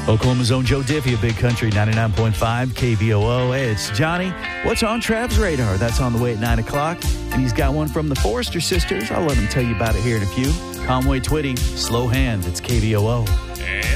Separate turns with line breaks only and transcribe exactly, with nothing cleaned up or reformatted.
Oklahoma's own Joe Diffie of Big Country ninety-nine point five K V O O. Hey, it's Johnny. What's on Trav's radar? That's on the way at nine o'clock. And he's got one from the Forrester sisters. I'll let him tell you about it here in a few. Conway Twitty, Slow Hand. It's K V O O.